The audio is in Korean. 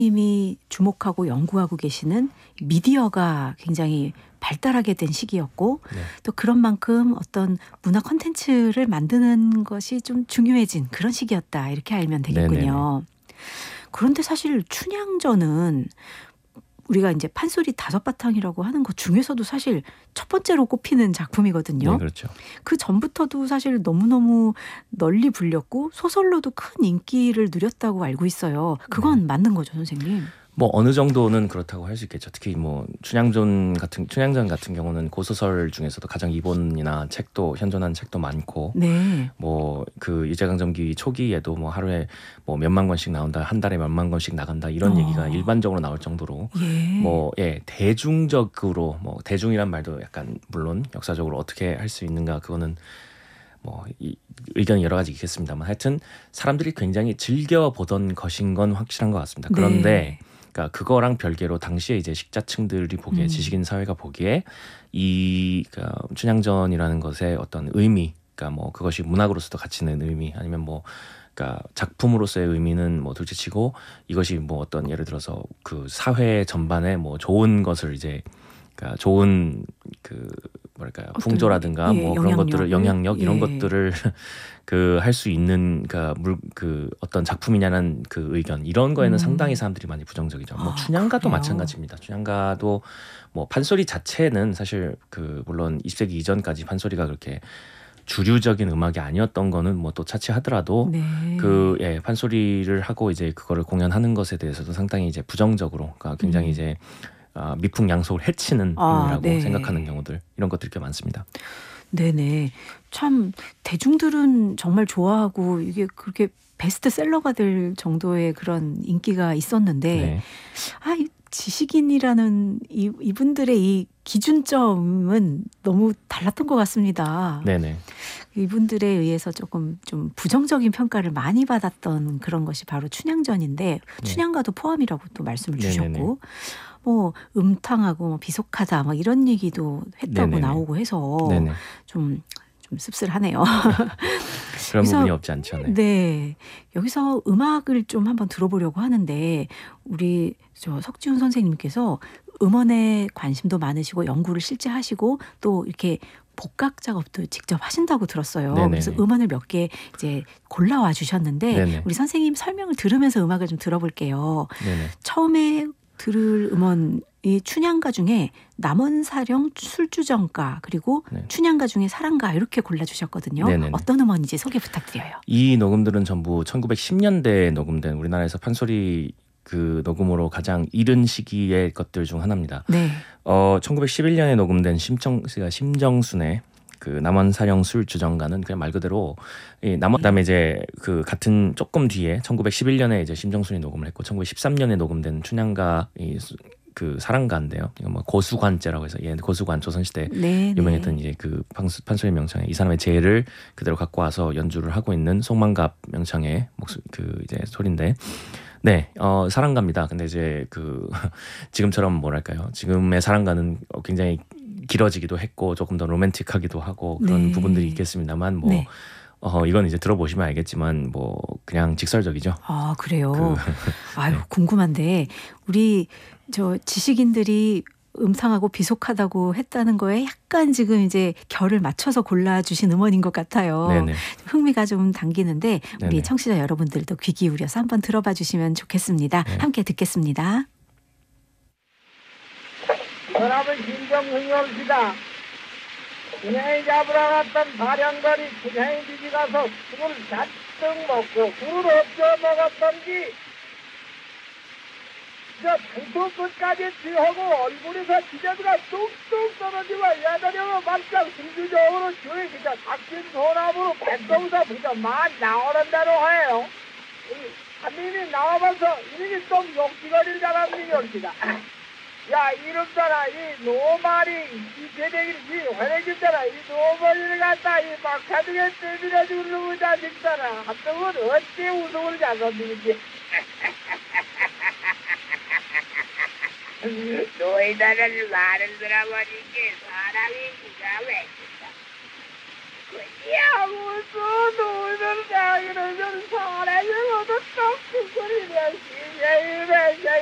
님이 주목하고 연구하고 계시는 미디어가 굉장히 발달하게 된 시기였고 네. 또 그런 만큼 어떤 문화 콘텐츠를 만드는 것이 좀 중요해진 그런 시기였다 이렇게 알면 되겠군요. 그런데 사실 춘향전은 우리가 이제 판소리 5바탕이라고 하는 것 중에서도 사실 첫 번째로 꼽히는 작품이거든요. 네, 그렇죠. 그 전부터도 사실 너무너무 널리 불렸고 소설로도 큰 인기를 누렸다고 알고 있어요. 그건 맞는 거죠, 선생님? 뭐 어느 정도는 그렇다고 할 수 있겠죠. 특히 뭐 춘향전 같은 경우는 고소설 중에서도 가장 이본이나 책도 현존한 책도 많고, 네. 뭐 그 일제강점기 초기에도 뭐 하루에 뭐 몇만 권씩 나온다, 한 달에 몇만 권씩 나간다 이런 얘기가 일반적으로 나올 정도로 뭐 대중적으로 뭐 대중이란 말도 약간 물론 역사적으로 어떻게 할 수 있는가 그거는 뭐 의견이 여러 가지 있겠습니다만 하여튼 사람들이 굉장히 즐겨 보던 것인 건 확실한 것 같습니다. 그런데 그러니까 그거랑 별개로 당시에 이제 식자층들이 보기에 지식인 사회가 보기에 이 그러니까 춘향전이라는 것의 어떤 의미, 그러니까 뭐 그것이 문학으로서도 가치 있는 의미 아니면 뭐 그러니까 작품으로서의 의미는 뭐 둘째치고 이것이 뭐 어떤 예를 들어서 그 사회 전반에 뭐 좋은 것을 이제 그러니까 좋은 그 뭐랄까요 풍조라든가 뭐 그런 것들을 영향력 이런 것들을 그 할 수 있는 그 어떤 작품이냐는 그 의견 이런 거에는 상당히 사람들이 많이 부정적이죠. 뭐 춘향가도 그래요? 마찬가지입니다. 춘향가도 뭐 판소리 자체는 사실 그 물론 20세기 이전까지 판소리가 그렇게 주류적인 음악이 아니었던 거는 뭐 또 차치하더라도 그 판소리를 하고 이제 그거를 공연하는 것에 대해서도 상당히 이제 부정적으로 그러니까 굉장히 이제 미풍양속을 해치는 행위라고 생각하는 경우들 이런 것들이 꽤 많습니다. 네네. 참 대중들은 정말 좋아하고 이게 그렇게 베스트셀러가 될 정도의 그런 인기가 있었는데 이 지식인이라는 이분들의 이 기준점은 너무 달랐던 것 같습니다. 네네. 이분들에 의해서 조금 좀 부정적인 평가를 많이 받았던 그런 것이 바로 춘향전인데 춘향가도 포함이라고 또 말씀을 주셨고 뭐 음탕하고 뭐 비속하다 뭐 이런 얘기도 했다고 나오고 해서 좀 씁쓸하네요. 그런 부분이 없지 않죠. 네. 여기서 음악을 좀 한번 들어보려고 하는데 우리 저 석지훈 선생님께서 음원에 관심도 많으시고 연구를 실제 하시고 또 이렇게 복각 작업도 직접 하신다고 들었어요. 그래서 음원을 몇 개 이제 골라와 주셨는데 우리 선생님 설명을 들으면서 음악을 좀 들어볼게요. 처음에 들을 음원이 춘향가 중에 남원사령 술주정가 그리고 춘향가 중에 사랑가 이렇게 골라주셨거든요. 어떤 음원인지 소개 부탁드려요. 이 녹음들은 전부 1910년대에 녹음된 우리나라에서 판소리 그 녹음으로 가장 이른 시기의 것들 중 하나입니다. 1911년에 녹음된 심정순의 그 남원사령 술주정가는 그냥 말 그대로 그다음에 이제 그 같은 조금 뒤에 1911년에 이제 심정순이 녹음을 했고 1913년에 녹음된 춘향가 그 사랑가인데요. 이거 뭐 고수관제라고 해서 고수관 조선시대 유명했던 이제 그 판소리 명창에 이 사람의 재를 그대로 갖고 와서 연주를 하고 있는 송만갑 명창의 그 이제 소리인데. 사랑가입니다. 근데 이제 그 지금처럼 뭐랄까요? 지금의 사랑가는 굉장히 길어지기도 했고 조금 더 로맨틱하기도 하고 그런 부분들이 있겠습니다만 뭐 이건 이제 들어보시면 알겠지만 뭐 그냥 직설적이죠. 아, 그래요? 아유, 궁금한데 우리 저 지식인들이 음탕하고 비속하다고 했다는 거에 약간 지금 이제 결을 맞춰서 골라주신 음원인 것 같아요. 흥미가 좀 당기는데 우리 청취자 여러분들도 귀 기울여서 한번 들어봐 주시면 좋겠습니다. 함께 듣겠습니다. 여러분 심정승이 옵시다. 춘향이 잡으러 갔던 사령관이 춘향이 집에 가서 술을 잔뜩 먹고 술을 엎져 먹었던지 저 등도 끝까지 뒤하고 얼굴에서 기저귀가 뚝뚝 떨어지고 야다려고 막상 승주적으로 주에 그저 닥친 소나무로 백동사 그저 막 나오는 대로 해요. 한님이 나와봐서 이렇게 좀 욕지거리를 잘하는 게 옵시다. 야, 이름따라 이 노말이 이 대대기를 이 회래기따라 이 노말이를 갖다 이 막하등에 때밀어주고 놈의 자식따라 한동은 어찌 우승을 잘 건드리지. 너희들은 말을 들어보니까 사람이 기가 막힌다. 야, 무슨 너희들은 자기는 사람이 모두 똑똑 소리를 하시냐. 예의래